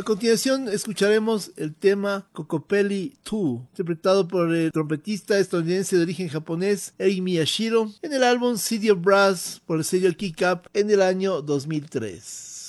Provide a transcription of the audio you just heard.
A continuación escucharemos el tema Kokopelli 2, interpretado por el trompetista estadounidense de origen japonés Eiji Miyashiro en el álbum City of Brass por el sello Kick Up en el año 2003.